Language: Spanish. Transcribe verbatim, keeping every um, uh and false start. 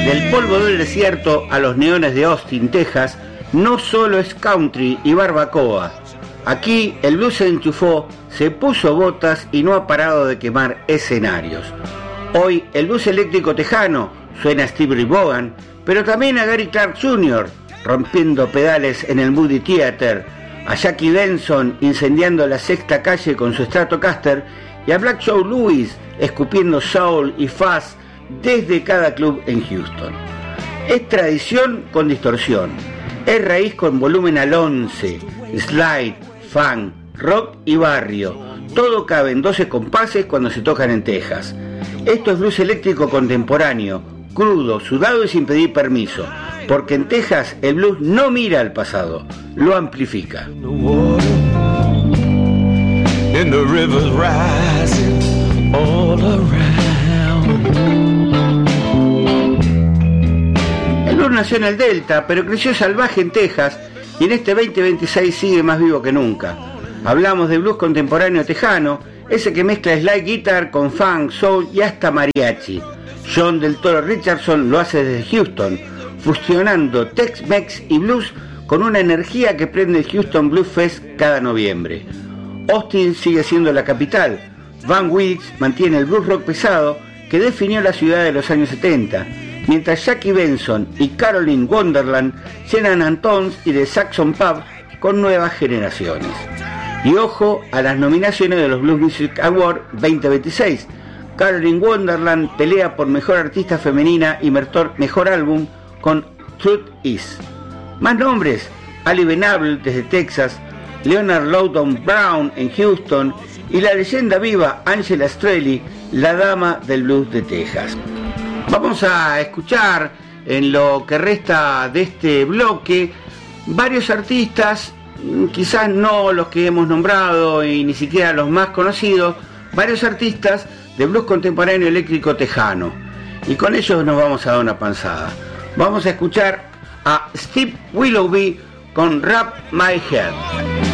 Del polvo del desierto a los neones de Austin, Texas, no solo es country y barbacoa. Aquí el blues se enchufó, se puso botas y no ha parado de quemar escenarios. Hoy el blues eléctrico tejano suena a Steve Ray Vaughan, pero también a Gary Clark junior rompiendo pedales en el Moody Theater, a Jackie Benson incendiando la Sexta Calle con su Stratocaster y a Black Joe Lewis escupiendo soul y fuzz desde cada club en Houston. Es tradición con distorsión, es raíz con volumen al once, slide, funk, rock y barrio. Todo cabe en doce compases cuando se tocan en Texas. Esto es blues eléctrico contemporáneo, crudo, sudado y sin pedir permiso, porque en Texas el blues no mira al pasado, lo amplifica. And the rivers rising all around. El blues nació en el Delta, pero creció salvaje en Texas y en este veinte veintiséis sigue más vivo que nunca. Hablamos de blues contemporáneo tejano, ese que mezcla slide guitar con funk, soul y hasta mariachi. John del Toro Richardson lo hace desde Houston, fusionando Tex-Mex y blues con una energía que prende el Houston Blues Fest cada noviembre. Austin sigue siendo la capital. Van Wilkes mantiene el blues rock pesado que definió la ciudad de los años setenta, mientras Jackie Benson y Caroline Wonderland llenan Antons y The Saxon Pub con nuevas generaciones. Y ojo a las nominaciones de los Blues Music Awards veinte veintiséis. Caroline Wonderland pelea por Mejor Artista Femenina y Mejor, mejor Álbum con Truth Is. Más nombres: Ali Venable desde Texas, Leonard Loudon Brown en Houston y la leyenda viva Angela Strelly, la dama del blues de Texas. Vamos a escuchar en lo que resta de este bloque varios artistas, quizás no los que hemos nombrado y ni siquiera los más conocidos, varios artistas de blues contemporáneo eléctrico tejano. Y con ellos nos vamos a dar una panzada. Vamos a escuchar a Steve Willoughby con Wrap My Head.